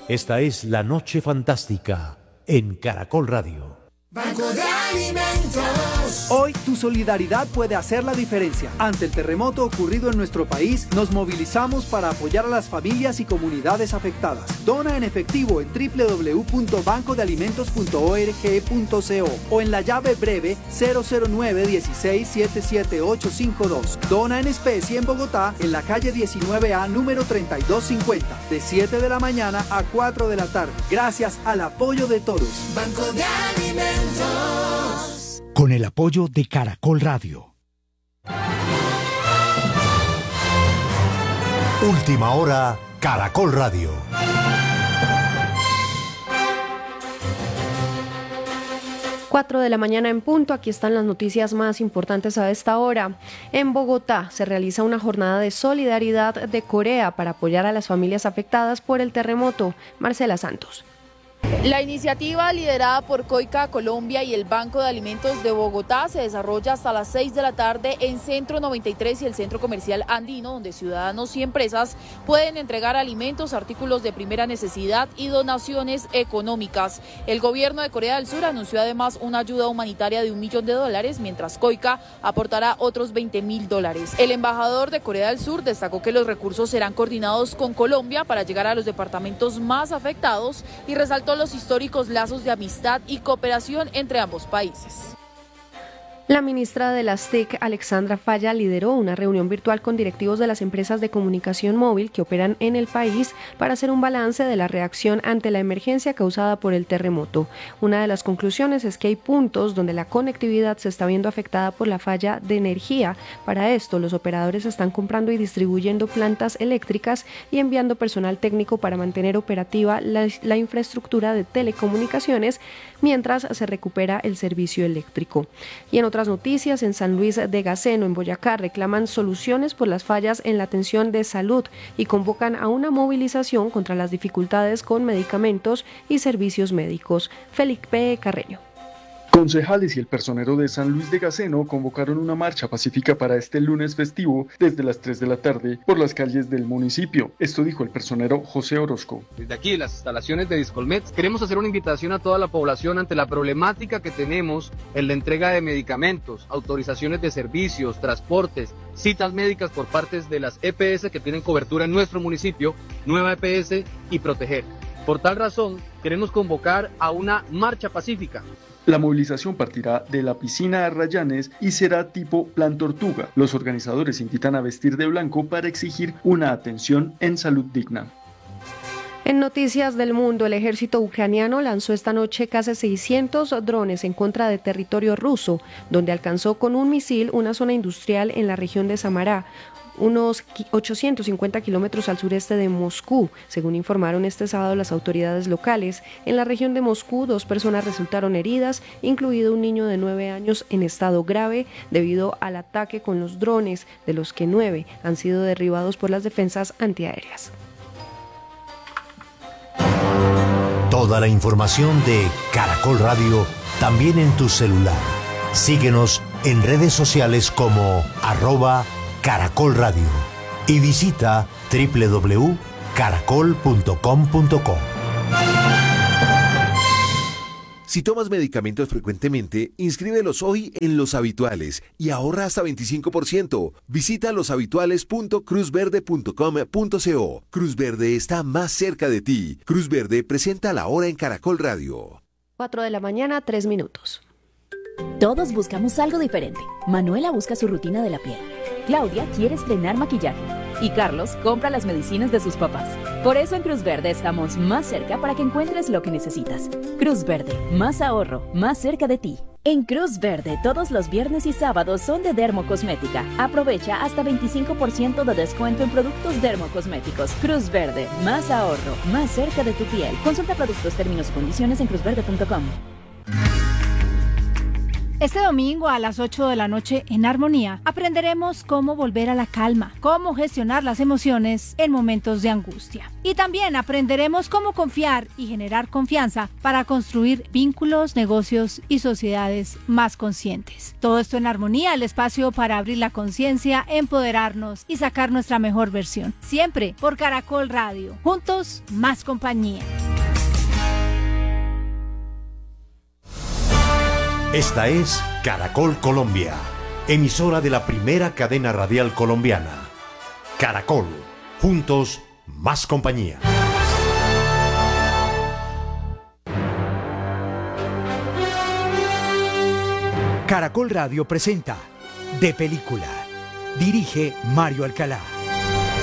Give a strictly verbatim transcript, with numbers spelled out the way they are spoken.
Esta es La Noche Fantástica en Caracol Radio. Banco de Alimentos. Hoy tu solidaridad puede hacer la diferencia. Ante el terremoto ocurrido en nuestro país, nos movilizamos para apoyar a las familias y comunidades afectadas. Dona en efectivo en doble u doble u doble u punto banco de alimentos punto org punto co o en la llave breve cero cero nueve uno seis siete siete ocho cinco dos. Dona en especie en Bogotá, en la calle diecinueve A, número treinta y dos cincuenta, de siete de la mañana a cuatro de la tarde. Gracias al apoyo de todos. Banco de Alimentos. Con el apoyo de Caracol Radio. Última hora, Caracol Radio. cuatro de la mañana en punto, aquí están las noticias más importantes a esta hora. En Bogotá se realiza una jornada de solidaridad de Corea para apoyar a las familias afectadas por el terremoto. Marcela Santos. La iniciativa, liderada por Coica Colombia y el Banco de Alimentos de Bogotá, se desarrolla hasta las seis de la tarde en Centro noventa y tres y el Centro Comercial Andino, donde ciudadanos y empresas pueden entregar alimentos, artículos de primera necesidad y donaciones económicas. El gobierno de Corea del Sur anunció además una ayuda humanitaria de un millón de dólares, mientras Coica aportará otros veinte mil dólares. El embajador de Corea del Sur destacó que los recursos serán coordinados con Colombia para llegar a los departamentos más afectados y resaltó los históricos lazos de amistad y cooperación entre ambos países. La ministra de las T I C, Alexandra Falla, lideró una reunión virtual con directivos de las empresas de comunicación móvil que operan en el país para hacer un balance de la reacción ante la emergencia causada por el terremoto. Una de las conclusiones es que hay puntos donde la conectividad se está viendo afectada por la falla de energía. Para esto, los operadores están comprando y distribuyendo plantas eléctricas y enviando personal técnico para mantener operativa la, la infraestructura de telecomunicaciones mientras se recupera el servicio eléctrico. Y en otras noticias, en San Luis de Gaceno, en Boyacá, reclaman soluciones por las fallas en la atención de salud y convocan a una movilización contra las dificultades con medicamentos y servicios médicos. Felipe Carreño. Concejales y el personero de San Luis de Gaceno convocaron una marcha pacífica para este lunes festivo desde las tres de la tarde por las calles del municipio. Esto dijo el personero José Orozco. Desde aquí, las instalaciones de Discolmet, queremos hacer una invitación a toda la población ante la problemática que tenemos en la entrega de medicamentos, autorizaciones de servicios, transportes, citas médicas por parte de las E P S que tienen cobertura en nuestro municipio, Nueva E P S y Proteger. Por tal razón, queremos convocar a una marcha pacífica. La movilización partirá de la piscina Arrayanes y será tipo plan tortuga. Los organizadores invitan a vestir de blanco para exigir una atención en salud digna. En noticias del mundo, el ejército ucraniano lanzó esta noche casi seiscientos drones en contra de territorio ruso, donde alcanzó con un misil una zona industrial en la región de Samara, unos ochocientos cincuenta kilómetros al sureste de Moscú, según informaron este sábado las autoridades locales. En la región de Moscú, dos personas resultaron heridas, incluido un niño de nueve años en estado grave debido al ataque con los drones, de los que nueve han sido derribados por las defensas antiaéreas. Toda la información de Caracol Radio también en tu celular. Síguenos en redes sociales como arroba Caracol Radio y visita doble u doble u doble u punto caracol punto com punto co. Si tomas medicamentos frecuentemente, inscríbelos hoy en Los Habituales y ahorra hasta veinticinco por ciento. Visita los habituales punto cruz verde punto com punto co. Cruz Verde está más cerca de ti. Cruz Verde presenta la hora en Caracol Radio. cuatro de la mañana, tres minutos. Todos buscamos algo diferente. Manuela busca su rutina de la piel. Claudia quiere estrenar maquillaje. Y Carlos compra las medicinas de sus papás. Por eso en Cruz Verde estamos más cerca para que encuentres lo que necesitas. Cruz Verde, más ahorro, más cerca de ti. En Cruz Verde, todos los viernes y sábados son de Dermocosmética. Aprovecha hasta veinticinco por ciento de descuento en productos dermocosméticos. Cruz Verde, más ahorro, más cerca de tu piel. Consulta productos, términos y condiciones en cruz verde punto com. Este domingo a las ocho de la noche en Armonía aprenderemos cómo volver a la calma, cómo gestionar las emociones en momentos de angustia. Y también aprenderemos cómo confiar y generar confianza para construir vínculos, negocios y sociedades más conscientes. Todo esto en Armonía, el espacio para abrir la conciencia, empoderarnos y sacar nuestra mejor versión. Siempre por Caracol Radio. Juntos, más compañía. Esta es Caracol Colombia, emisora de la primera cadena radial colombiana. Caracol, juntos, más compañía. Caracol Radio presenta De Película. Dirige Mario Alcalá.